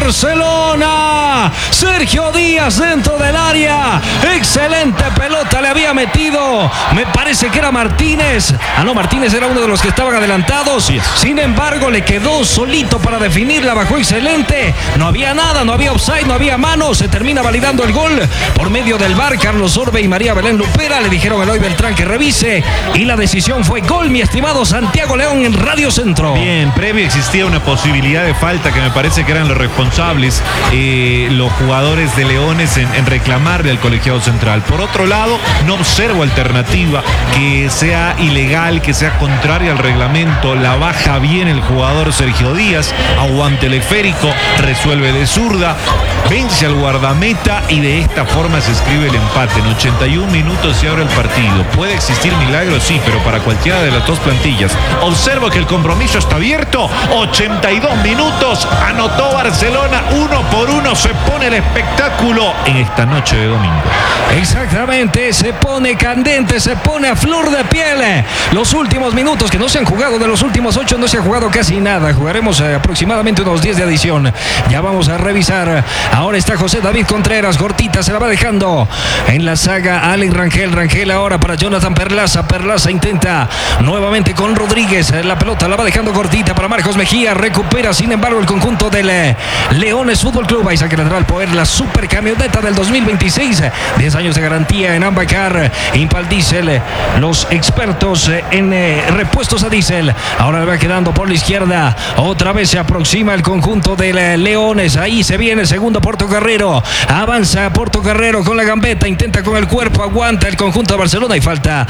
Barcelona. Sergio Díaz dentro del área. Excelente pelota le había metido. Me parece que era Martínez. No, Martínez era uno de los que estaban adelantados. Sí. Sin embargo, le quedó solito para definirla. Bajó excelente. No había nada, no había offside, no había mano. Se termina validando el gol por medio del VAR. Carlos Orbe y María Belén Lupera le dijeron a Eloy Beltrán que revise. Y la decisión fue gol, mi estimado Santiago León en Radio Centro. Bien, previo existía una posibilidad de falta que me parece que eran los responsables, los jugadores de Leones en reclamarle al colegiado central. Por otro lado, no observo alternativa que sea ilegal, que sea contraria al reglamento. La baja bien el jugador Sergio Díaz, aguante el esférico, resuelve de zurda, vence al guardameta y de esta forma se escribe el empate. En 81 minutos se abre el partido. ¿Puede existir milagros? Sí, pero para cualquiera de las dos plantillas. Observo que el compromiso está abierto. 82 minutos, anotó Barcelona, 1-1, se pone el espectáculo en esta noche de domingo. Exactamente, se pone candente, se pone a flor de piel. Los últimos minutos que no se han jugado, de los últimos 8 no se ha jugado casi nada. Jugaremos aproximadamente unos 10 de adición. Ya vamos a revisar. Ahora está José David Contreras, cortita, se la va dejando en la saga Alex Rangel. Rangel ahora para Jonathan Perlaza. Perlaza intenta nuevamente con Rodríguez. La pelota la va dejando cortita para Marcos Mejía. Recupera, sin embargo, el conjunto del Leones Fútbol Club. Ahí saque lateral Poder, la super camioneta del 2026. 10 años de garantía en Ambacar. Impal Diesel, los expertos en repuestos a diésel. Ahora le va quedando por la izquierda. Otra vez se aproxima el conjunto del Leones. Ahí se viene el segundo Portocarrero. Avanza Portocarrero con la gambeta. Intenta con el cuerpo. Aguanta el conjunto de Barcelona. Y falta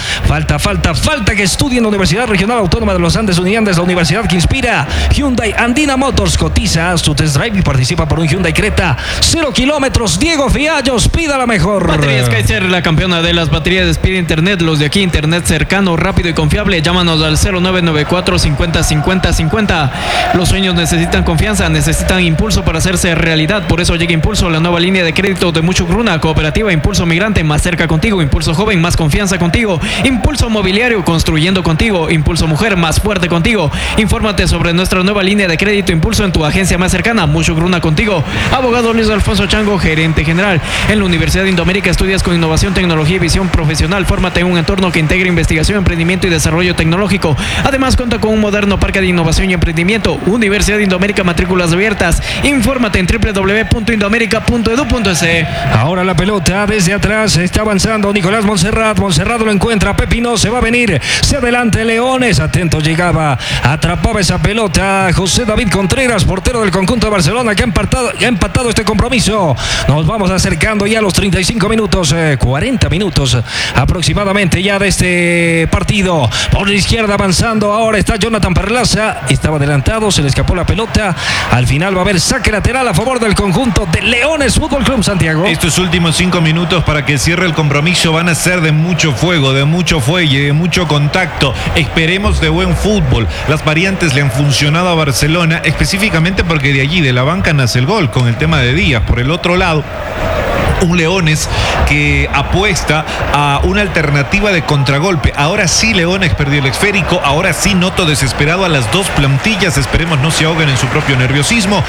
que estudie en la Universidad Regional Autónoma de los Andes Uniandes, la universidad que inspira. Hyundai Andina Motors, cotiza su test drive y participa por un Hyundai Creta 0 kilómetros. Diego Fiallos, pida la mejor. Baterías Kaiser, la campeona de las baterías. Despide internet, los de aquí, internet cercano, rápido y confiable. Llámanos al 0994 50 50 50. Los sueños necesitan confianza, necesitan impulso para hacerse realidad. Por eso llega Impulso, la nueva línea de crédito de Mucho Gruna, cooperativa Impulso Migrante, más cerca contigo. Impulso Joven, más confianza contigo. Impulso Mobiliario, construyendo contigo. Impulso Mujer, más fuerte contigo. Infórmate sobre nuestra nueva línea de crédito Impulso en tu agencia más cercana. Mucho Gruna contigo. Abogado Luis Alfonso Chango, gerente general. En la Universidad de Indoamérica estudias con innovación, tecnología y visión profesional. Fórmate en un entorno que integre investigación, emprendimiento y desarrollo tecnológico. Además, cuenta con un moderno parque de innovación y emprendimiento. Universidad de Indoamérica, matrículas abiertas. Infórmate en www.indoamerica.edu.es. Ahora la pelota desde atrás está avanzando Nicolás Monserrat. Monserrat lo encuentra. Pepino se va a venir. Se adelante Leones. Atento llegaba. Atrapaba esa pelota José David Contreras, portero del conjunto de Barcelona, que ha empatado este compromiso. Nos vamos acercando ya a los 35 minutos, 40 minutos aproximadamente ya de este partido. Por la izquierda avanzando ahora está Jonathan Perlaza. Estaba adelantado, se le escapó la pelota. Al final va a haber saque lateral a favor del conjunto de Leones Fútbol Club, Santiago. Estos últimos 5 minutos para que cierre el compromiso van a ser de mucho fuego, de mucho fuelle, de mucho contacto. Esperemos de buen fútbol. Las variantes le han funcionado a Barcelona, específicamente porque de allí, de la banca, nace el gol con el tema de Díaz. Por el otro lado, un Leones que apuesta a una alternativa de contragolpe. Ahora sí Leones perdió el esférico, ahora sí noto desesperado a las dos plantillas. Esperemos no se ahoguen en su propio nerviosismo.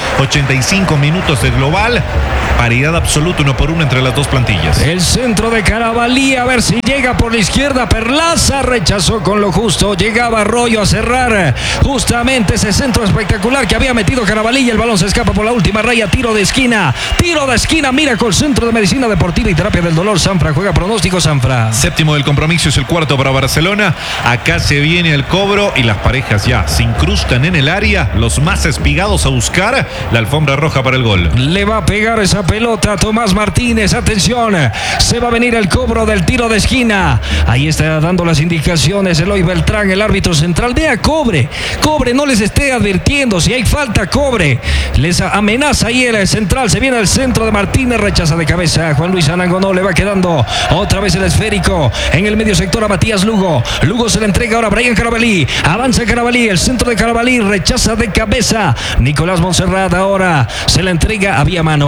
85 minutos de global, paridad absoluta 1-1 entre las dos plantillas. El centro de Carabalí, a ver si llega por la izquierda. Perlaza rechazó con lo justo. Llegaba Arroyo a cerrar justamente ese centro espectacular que había metido Carabalí, y el balón se escapa por la última raya. Tiro de esquina, Miracle, Centro de Medicina Deportiva y Terapia del Dolor. Sanfra juega pronóstico. Sanfra. Séptimo del compromiso, es el cuarto para Barcelona. Acá se viene el cobro y las parejas ya se incrustan en el área. Los más espigados a buscar la alfombra roja para el gol. Le va a pegar esa pelota a Tomás Martínez. Atención, se va a venir el cobro del tiro de esquina. Ahí está dando las indicaciones Eloy Beltrán, el árbitro central. Vea, cobre, no les esté advirtiendo. Si hay falta, cobre. Les amenaza ahí el central. Se viene al centro de Martínez, rechaza de cabeza cabeza. Juan Luis Anangonó le va quedando otra vez el esférico en el medio sector a Matías Lugo. Lugo se le entrega ahora a Brian Carabalí. Avanza Carabalí, el centro de Carabalí, rechaza de cabeza. Nicolás Montserrat ahora se le entrega. Había mano,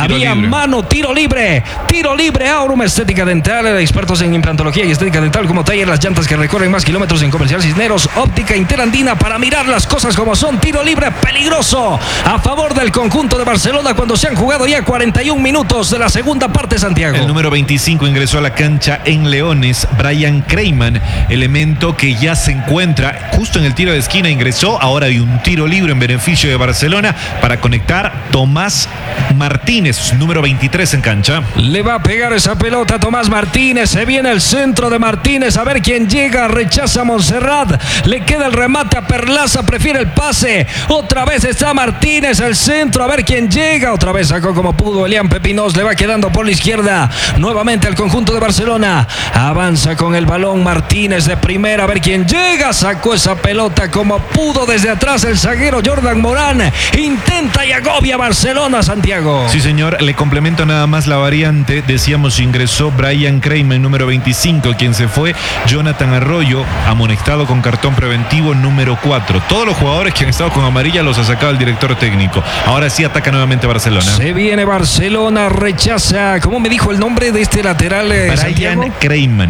tiro libre Aurum Estética Dental, expertos en implantología y estética dental como taller, las llantas que recorren más kilómetros en Comercial Cisneros, óptica interandina para mirar las cosas como son. Tiro libre peligroso a favor del conjunto de Barcelona cuando se han jugado ya 41 minutos de la segunda parte, Santiago. El número 25 ingresó a la cancha en Leones, Brian Kreyman, elemento que ya se encuentra justo en el tiro de esquina, ingresó. Ahora hay un tiro libre en beneficio de Barcelona para conectar Tomás Martínez, número 23 en cancha. Le va a pegar esa pelota a Tomás Martínez, se viene el centro de Martínez, a ver quién llega, rechaza a Montserrat, le queda el remate a Perlaza, prefiere el pase, otra vez está Martínez, el centro, a ver quién llega, otra vez sacó como pudo Elian Pepinos, le va quedando por la izquierda, nuevamente al conjunto de Barcelona, avanza con el balón Martínez de primera, a ver quién llega, sacó esa pelota como pudo desde atrás el zaguero Jordan Morán, intenta y agobia a Barcelona, Santiago. Sí, señor, le complemento nada más la variante, decíamos ingresó Brian Kreyman, número 25, quien se fue Jonathan Arroyo, amonestado con cartón preventivo número 4. Todos los jugadores que han estado con amarilla los ha sacado el director técnico. Ahora sí ataca nuevamente Barcelona. Se viene Barcelona, rechaza, ¿cómo me dijo el nombre de este lateral? Brian Kreyman.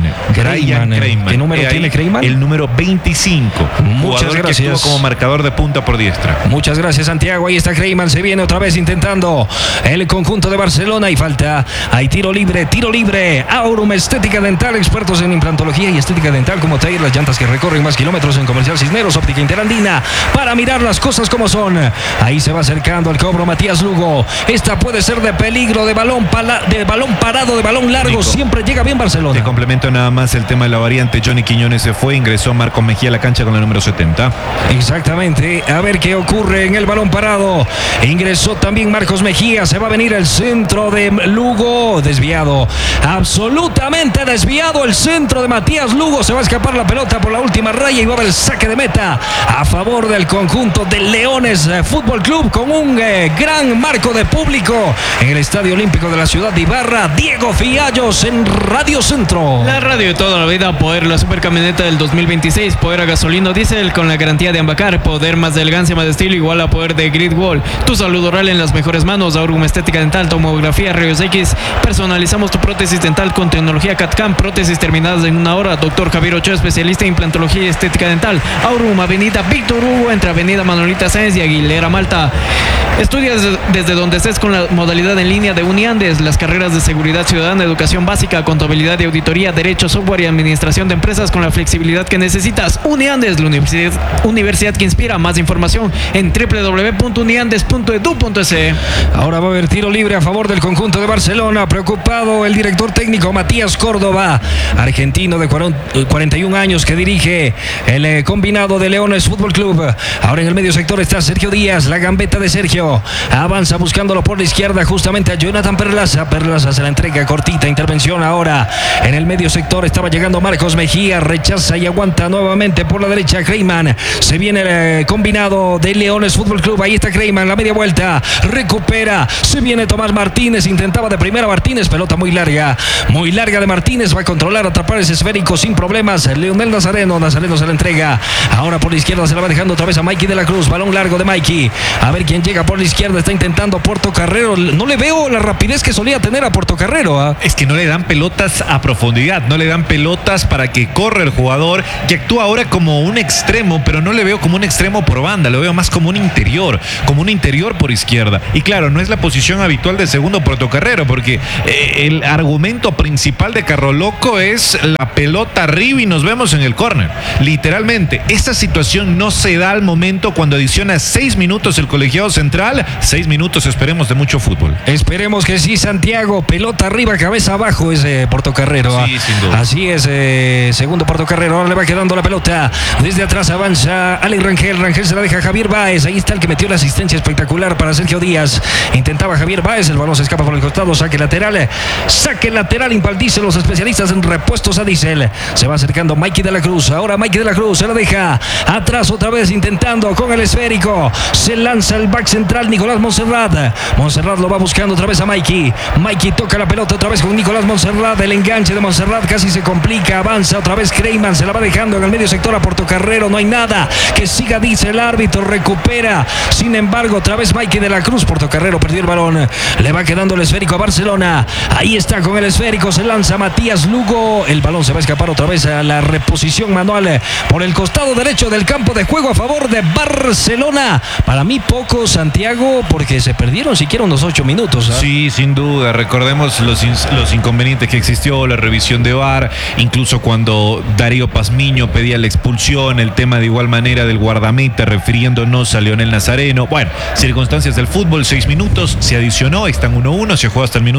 ¿Qué número tiene Kreyman? El número 25. Muchas gracias. Que estuvo como marcador de punta por diestra. Muchas gracias, Santiago. Ahí está Kreyman, se viene otra vez intentando el conjunto de Barcelona y falta. Hay tiro libre. Aurum Estética Dental, expertos en implantología y estética dental como taller, las llantas que recorren más kilómetros en Comercial Cisneros, óptica interandina para mirar las cosas como son. Ahí se va acercando el cobro Matías Lugo. Esta puede ser de peligro, de balón parado, de balón largo. Nico, siempre llega bien Barcelona. Te complemento nada más el tema de la variante. Johnny Quiñones se fue, ingresó Marcos Mejía a la cancha con el número 70. Exactamente, a ver qué ocurre en el balón parado. Ingresó también Marcos Mejía, se va a venir el centro de Lugo, desviado, absolutamente desviado el centro de Matías Lugo, se va a escapar la pelota por la última raya y va a haber el saque de meta a favor del conjunto de Leones Fútbol Club con un gran marco de público en el Estadio Olímpico de la ciudad de Ibarra. Diego Fiallos en Radio Centro. La radio de toda la vida, Poder, la supercamioneta del 2026, Poder a gasolina diésel con la garantía de Ambacar, Poder más de elegancia, más de estilo, igual a Poder de Grid Wall. Tu salud oral en las mejores manos. Aurum Estética Dental, tomografía, rayos X, personalizamos tu prótesis dental con tecnología CAD/CAM, prótesis terminadas en 1 hora. Doctor Javier Ochoa, especialista en implantología y estética dental. Aurum, Avenida Víctor Hugo, entre Avenida Manolita Sáenz y Aguilera Malta. Estudia desde donde estés con la modalidad en línea de Uniandes, las carreras de seguridad ciudadana, educación básica, contabilidad y auditoría, derecho, software y administración de empresas con la flexibilidad que necesitas. Uniandes, la universidad que inspira. Más información en www.uniandes.edu.es. Ahora va a haber tiro libre a favor del conjunto de Barcelona. Preocupado el director técnico Matías Córdoba, argentino de 41 años que dirige el combinado de Leones Fútbol Club. Ahora en el medio sector está Sergio Díaz, la gambeta de Sergio. Avanza buscándolo por la izquierda justamente a Jonathan Perlaza. Perlaza se la entrega cortita. Intervención ahora en el medio sector. Estaba llegando Marcos Mejía. Rechaza y aguanta nuevamente por la derecha Kreyman. Se viene el combinado de Leones Fútbol Club. Ahí está Kreyman. La media vuelta. Recupera. Se viene Tomás Martínez. Intentaba de primera Martínez. Pelota muy larga de Martínez. Va a controlar, atrapar ese esférico sin problemas. Leonel Nazareno. Nazareno se la entrega. Ahora por la izquierda se la va dejando otra vez a Mikey de la Cruz. Balón largo de Mikey. A ver quién llega por la izquierda. Está intentando Portocarrero. No le veo la rapidez que solía tener a Portocarrero. Es que no le dan pelotas a profundidad, no le dan pelotas para que corra el jugador, que actúa ahora como un extremo, pero no le veo como un extremo por banda, lo veo más como un interior por izquierda. Y claro, no es la posición habitual de segundo Portocarrero, porque el argumento principal de Carroloco es la pelota arriba y nos vemos en el córner. Literalmente, esta situación no se da al momento cuando adiciona 6 minutos el colegiado central. 6 minutos, esperemos, de mucho fútbol. Esperemos que sí, Santiago. Pelota arriba, cabeza abajo ese Portocarrero. Sí, sin duda. Así es, segundo Portocarrero. Ahora le va quedando la pelota. Desde atrás avanza Alex Rangel. Rangel se la deja a Javier Báez. Ahí está el que metió la asistencia espectacular para Sergio Díaz. Intentaba Javier Báez. El balón se escapa por el costado. Saque lateral. Dicen los especialistas en repuestos a diésel. Se va acercando Mikey de la Cruz. Ahora Mikey de la Cruz se la deja atrás otra vez intentando con el esférico. Se lanza el back central. central Nicolás Montserrat. Montserrat lo va buscando otra vez a Mikey. Mikey toca la pelota otra vez con Nicolás Montserrat. El enganche de Montserrat casi se complica. Avanza otra vez Creyman. Se la va dejando en el medio sector a Portocarrero. No hay nada que siga, dice el árbitro. Recupera. Sin embargo, otra vez Mikey de la Cruz. Portocarrero perdió el balón. Le va quedando el esférico a Barcelona. Ahí está con el esférico. Se lanza Matías Lugo. El balón se va a escapar otra vez a la reposición manual por el costado derecho del campo de juego a favor de Barcelona. Para mí poco, Santiago, porque se perdieron siquiera unos 8 minutos. Sí, sin duda. Recordemos los inconvenientes que existió, la revisión de VAR, incluso cuando Darío Pazmiño pedía la expulsión, el tema de igual manera del guardameta refiriéndonos a Leonel Nazareno. Bueno, circunstancias del fútbol, 6 minutos, se adicionó, están 1-1, se juega hasta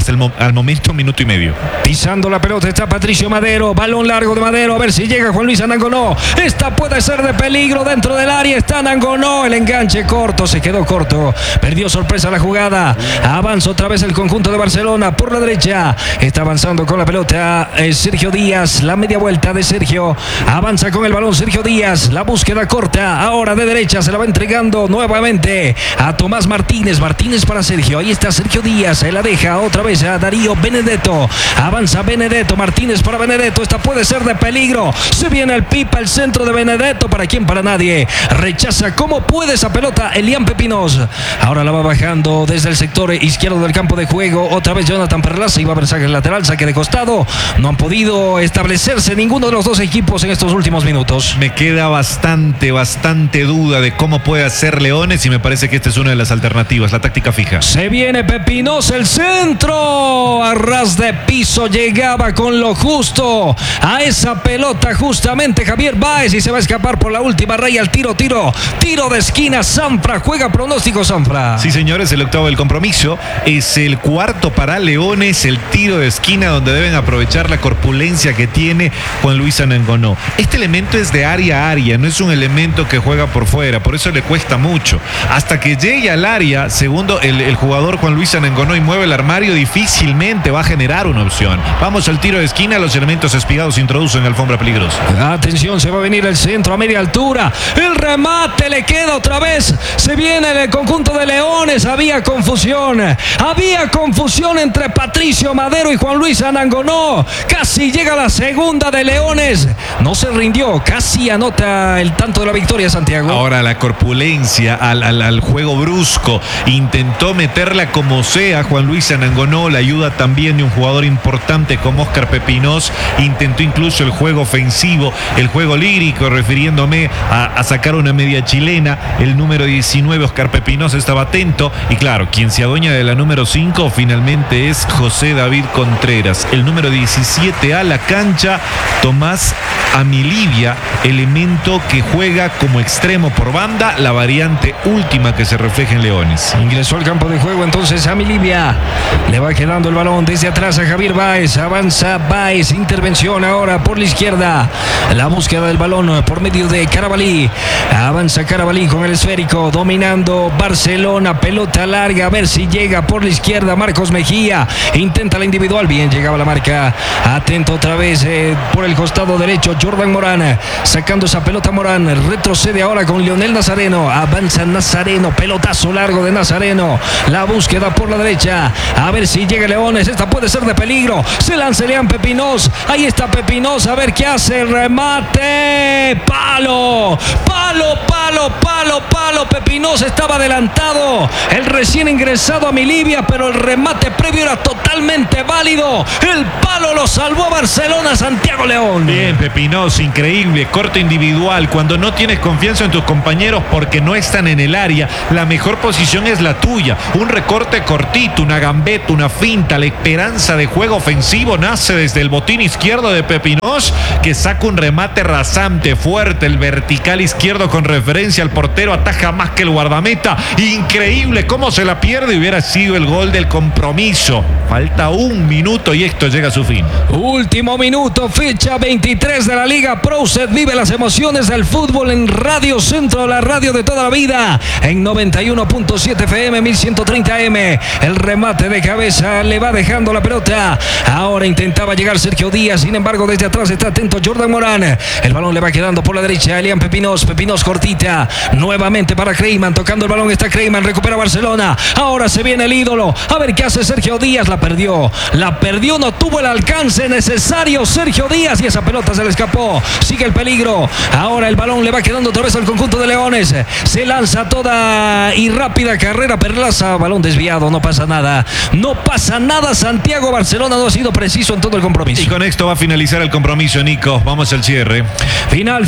al momento minuto y medio. Pisando la pelota está Patricio Madero, balón largo de Madero, a ver si llega Juan Luis Anangonó. Esta puede ser de peligro dentro del área, está Anangonó, el enganche corto, se quedó corto, perdió sorpresa la jugada. Avanza otra vez el conjunto de Barcelona por la derecha, está avanzando con la pelota Sergio Díaz, la media vuelta de Sergio, avanza con el balón Sergio Díaz, la búsqueda corta, ahora de derecha se la va entregando nuevamente a Tomás Martínez. Martínez para Sergio, ahí está Sergio Díaz, se la deja otra vez a Darío Benedetto, avanza Benedetto, Martínez para Benedetto, esta puede ser de peligro, se viene el Pipa, el centro de Benedetto, ¿para quién? Para nadie, rechaza como puede esa pelota Elian Pepinos, ahora la va bajando desde el sector izquierdo del campo de juego, otra vez Jonathan Perlaza, iba a haber saque lateral, saque de costado, no han podido establecerse ninguno de los dos equipos en estos últimos minutos. Me queda bastante duda de cómo puede hacer Leones y me parece que esta es una de las alternativas, la táctica fija. Se viene Pepinos, el centro, a ras de piso, llegaba con lo justo a esa pelota justamente Javier Báez y se va a escapar por la última raya al tiro de esquina. Sanfra, juega pronóstico Sanfra. Sí, señores, el octavo del compromiso, es el cuarto para Leones, el tiro de esquina donde deben aprovechar la corpulencia que tiene Juan Luis Anangonó. Este elemento es de área a área, no es un elemento que juega por fuera, por eso le cuesta mucho. Hasta que llegue al área, segundo el jugador Juan Luis Anangonó y mueve el armario, difícilmente va a generar una opción. Vamos al tiro de esquina, los elementos espigados introducen alfombra peligrosa. Atención, se va a venir el centro a media altura, el remate le queda otra vez, se viene el conjunto de Leones, había confusión entre Patricio Madero y Juan Luis Anangonó, casi llega la segunda de Leones, no se rindió, casi anota el tanto de la victoria Santiago. Ahora la corpulencia al juego brusco, intentó meterla como sea Juan Luis Anangonó, la ayuda también de un jugador importante como Óscar Pepinos, intentó incluso el juego ofensivo, el juego lírico, refiriéndome a sacar una media chilena, el número 19 Óscar Pepinos estaba atento y claro, quien se adueña de la número 5 finalmente es José David Contreras, el número 17 a la cancha, Tomás Amilibia, elemento que juega como extremo por banda, la variante última que se refleja en Leones. Ingresó al campo de juego entonces Amilibia, le va quedando el balón desde atrás a Javier Báez, avanza Báez, intervención ahora por la izquierda, la búsqueda del balón por medio de Carabalí, avanza Carabalí con el esférico, dominando Barcelona, pelota larga, a ver si llega por la izquierda Marcos Mejía, intenta la individual, bien llegaba la marca, atento otra vez por el costado derecho Jordan Morán, sacando esa pelota Morán, retrocede ahora con Leonel Nazareno, avanza Nazareno, pelotazo largo de Nazareno, la búsqueda por la derecha, a ver si llega Leones, esta puede ser de peligro, se lanza Elian Pepinos, ahí está Pepinos, a ver qué hace, el remate, palo, Pepinos estaba adelantado, el recién ingresado a Milibia, pero el remate previo era totalmente válido, el palo lo salvó a Barcelona, Santiago León. Bien, Pepinos, increíble, corte individual, cuando no tienes confianza en tus compañeros porque no están en el área, la mejor posición es la tuya, un recorte cortito, una gambeta, una finta, la esperanza de juego ofensivo nace desde el botín izquierdo de Pepinos, que saca un remate rasante, fuerte, el vertical izquierdo con referencia al portero, ataja más que el guardameta, increíble cómo se la pierde, hubiera sido el gol del compromiso. Falta un minuto y esto llega a su fin. Último minuto, fecha 23 de la Liga Pro. Usted vive las emociones del fútbol en Radio Centro, la radio de toda la vida, en 91.7 FM, 1130 AM. El remate de cabeza le va dejando la pelota. Ahora intentaba llegar Sergio Díaz, sin embargo desde atrás está atento Jordan Morán. El balón le va quedando por la derecha a Elian Pepinos, Pepinos cortita. Toca nuevamente para Creyman. Tocando el balón está Creyman. Recupera Barcelona. Ahora se viene el ídolo. A ver qué hace Sergio Díaz. La perdió. No tuvo el alcance necesario Sergio Díaz. Y esa pelota se le escapó. Sigue el peligro. Ahora el balón le va quedando otra vez al conjunto de Leones. Se lanza toda y rápida carrera Perlaza. Balón desviado. No pasa nada. No pasa nada. Santiago Barcelona no ha sido preciso en todo el compromiso. Y con esto va a finalizar el compromiso, Nico. Vamos al cierre. Final.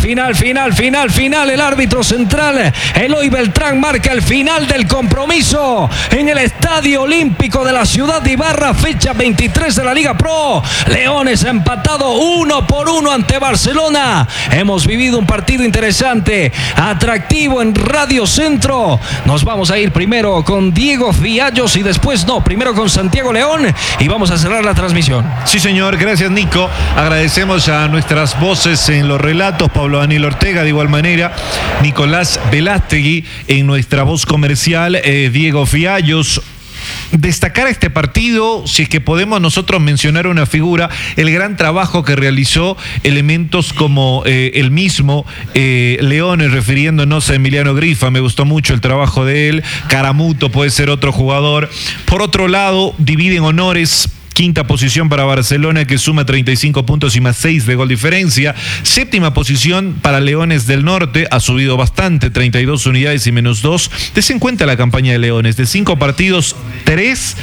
El árbitro central, Eloy Beltrán, marca el final del compromiso en el Estadio Olímpico de la ciudad de Ibarra, fecha 23 de la Liga Pro. Leones ha empatado 1-1 ante Barcelona. Hemos vivido un partido interesante, atractivo en Radio Centro. Nos vamos a ir primero con Diego Fiallos y después primero con Santiago León y vamos a cerrar la transmisión. Sí, señor. Gracias, Nico. Agradecemos a nuestras voces en los relatos, Pablo Daniel Ortega, de igual manera, Nicolás Velástegui en nuestra voz comercial, Diego Fiallos. Destacar este partido, si es que podemos nosotros mencionar una figura, el gran trabajo que realizó elementos como el mismo Leones, refiriéndonos a Emiliano Grifa. Me gustó mucho el trabajo de él. Caramuto puede ser otro jugador. Por otro lado, dividen honores. Quinta posición para Barcelona, que suma 35 puntos y más 6 de gol diferencia. Séptima posición para Leones del Norte, ha subido bastante, 32 unidades y menos 2. Desen cuenta la campaña de Leones, de 5 partidos, 3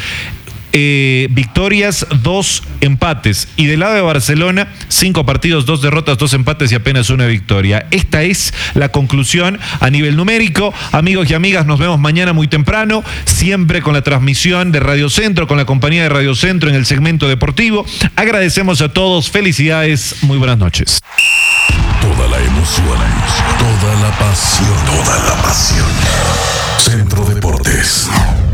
victorias, 2 empates. Y del lado de Barcelona, 5 partidos, 2 derrotas, 2 empates y apenas 1 victoria. Esta es la conclusión a nivel numérico. Amigos y amigas, nos vemos mañana muy temprano, siempre con la transmisión de Radio Centro, con la compañía de Radio Centro en el segmento deportivo. Agradecemos a todos, felicidades, muy buenas noches. Toda la emoción, toda la pasión. Centro Deportes.